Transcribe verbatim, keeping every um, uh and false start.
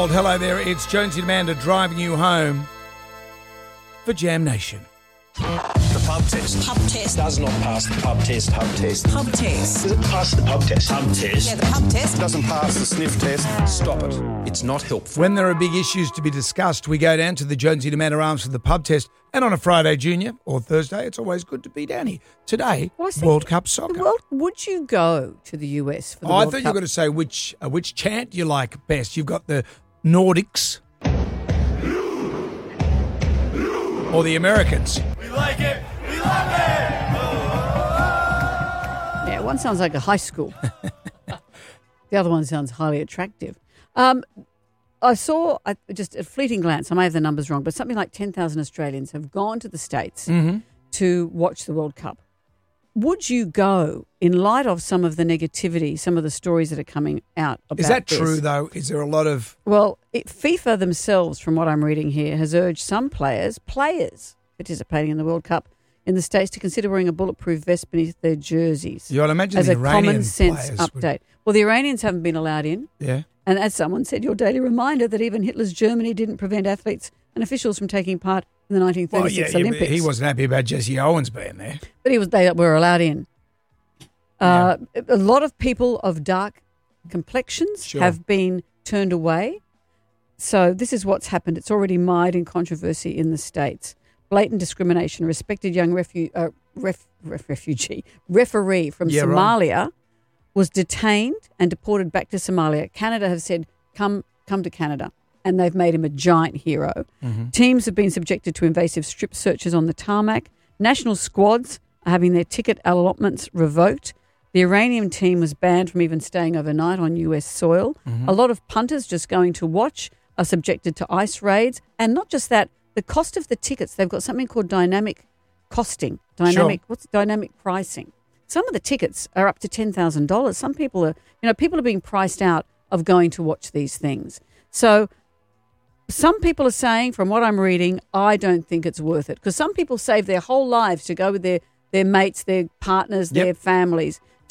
Well, hello there, it's Jonesy and Amanda driving you home for Jam Nation. The pub test. Pub test. Does not pass the pub test. Pub test. Pub test. Does it pass the pub test? Pub test. Yeah, the pub test. Doesn't pass the sniff test. Stop it. It's not helpful. When there are big issues to be discussed, we go down to the Jonesy and Amanda Arms for the pub test. And on a Friday, Junior, or Thursday, it's always good to be down here. Today, Well, I think World Cup soccer. The world, would you go to the U S for the Oh, I World thought you Cup? were going to say which uh, which chant you like best. You've got the Nordics or the Americans. We like it. We love it. Yeah, one sounds like a high school. The other one sounds highly attractive. Um, I saw, I, just a fleeting glance, I may have the numbers wrong, but something like ten thousand Australians have gone to the States Mm-hmm. to watch the World Cup. Would you go in light of some of the negativity, some of the stories that are coming out about Is that this? true, though? Is there a lot of... Well, it, FIFA themselves, from what I'm reading here, has urged some players, players participating in the World Cup in the States to consider wearing a bulletproof vest beneath their jerseys. You would imagine as the a Iranian common sense players update. would- Well, the Iranians haven't been allowed in. Yeah. And as someone said, your daily reminder that even Hitler's Germany didn't prevent athletes and officials from taking part in the nineteen Well, thirty-six yeah, yeah, but Olympics. he wasn't happy about Jesse Owens being there. But he was, they were allowed in. Uh, A lot of people of dark complexions Sure. have been turned away. So this is what's happened. It's already mired in controversy in the States. Blatant discrimination. A respected young refu- uh, ref- ref- refugee, referee from Yeah, right. Somalia was detained and deported back to Somalia. Canada have said, come, come to Canada. And they've made him a giant hero. Mm-hmm. Teams have been subjected to invasive strip searches on the tarmac. National squads are having their ticket allotments revoked. The Iranian team was banned from even staying overnight on U S soil. Mm-hmm. A lot of punters just going to watch are subjected to ICE raids. And not just that, the cost of the tickets, they've got something called dynamic costing. Dynamic, Sure. what's dynamic pricing? Some of the tickets are up to ten thousand dollars. Some people are, you know, people are being priced out of going to watch these things. So some people are saying, from what I'm reading, I don't think it's worth it. Because some people save their whole lives to go with their, their mates, their partners, Yep. their families.